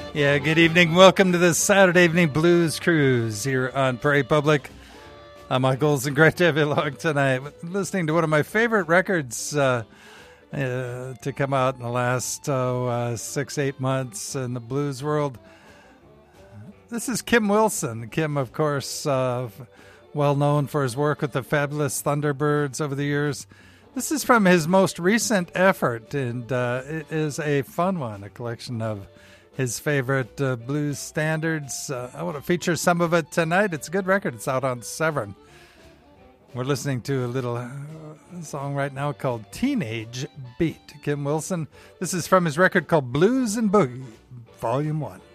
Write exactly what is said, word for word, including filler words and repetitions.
Yeah, good evening. Welcome to the Saturday Evening Blues Cruise here on Prairie Public. I'm Mike Olson. Great to have you along tonight. Listening to one of my favorite records uh, uh, to come out in the last oh, uh, six, eight months in the blues world. This is Kim Wilson. Kim, of course, uh, well known for his work with the Fabulous Thunderbirds over the years. This is from his most recent effort, and uh, it is a fun one, a collection of his favorite uh, blues standards. Uh, I want to feature some of it tonight. It's a good record. It's out on Severn. We're listening to a little uh, song right now called Teenage Beat. Kim Wilson. This is from his record called Blues and Boogie, Volume one.